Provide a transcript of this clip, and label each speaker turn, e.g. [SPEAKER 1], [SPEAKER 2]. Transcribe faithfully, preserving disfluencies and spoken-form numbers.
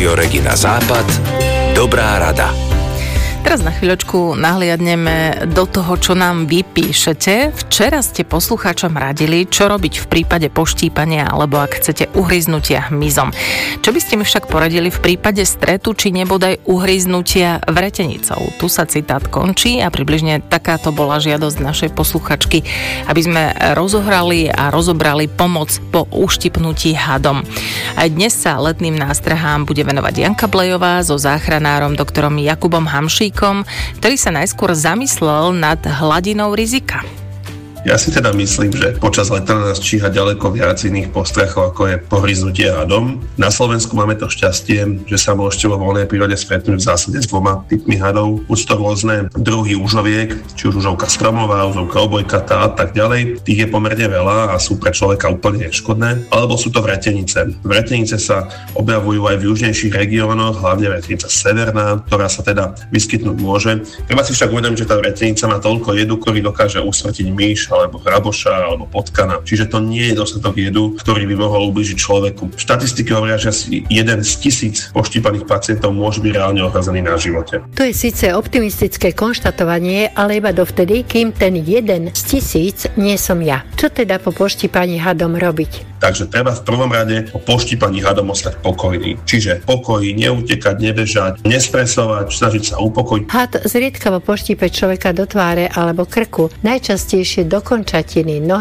[SPEAKER 1] Rádio Regina Západ. Dobrá rada.
[SPEAKER 2] Teraz na chvíľočku nahliadneme do toho, čo nám vy píšete. Včera ste poslucháčom radili, čo robiť v prípade poštípania alebo ak chcete uhryznutia hmyzom. Čo by ste mi však poradili v prípade stretu či nebodaj uhryznutia vretenicou? Tu sa citát končí a približne takáto bola žiadosť našej posluchačky, aby sme rozohrali a rozobrali pomoc po uštipnutí hadom. Aj dnes sa letným nástrahám bude venovať Janka Blejová so záchranárom doktorom Jakubom Hamšíkom, ktorý sa najskôr zamyslel nad hladinou rizika.
[SPEAKER 3] Ja si teda myslím, že počas leta nás číha ďaleko viac iných postrachov, ako je pohryznutie hadom. Na Slovensku máme to šťastie, že sa môžete vo voľnej prírode stretnúť v zásade s dvoma typmi hadov. Už to rôzne druhy užoviek, či už užovka stromová, užovka obojkatá a tak ďalej. Tých je pomerne veľa a sú pre človeka úplne neškodné. Alebo sú to vretenice. Vretenice sa objavujú aj v južnejších regiónoch, hlavne vretenica severná, ktorá sa teda vyskytnúť môže. Treba si však uvedomiť, že tá vretenica má toľko jedu, ktorý dokáže usmrtiť myš alebo hraboša, alebo potkana. Čiže to nie je dostatok jedu, ktorý by mohol ublížiť človeku. Štatistiky hovoria, že asi jeden z tisíc poštípaných pacientov môže byť reálne ohrozený na živote.
[SPEAKER 4] To je síce optimistické konštatovanie, ale iba dovtedy, kým ten jeden z tisíc nie som ja. Čo teda po poštípaní hadom robiť?
[SPEAKER 3] Takže treba v prvom rade po poštípaní hadom ostať pokojný. Čiže pokoji, neutekať, nebežať, nestresovať, snažiť sa upokojiť.
[SPEAKER 4] Had zriedkavo poštípe človeka do tváre alebo krku, najčastejšie do končatiny, nohy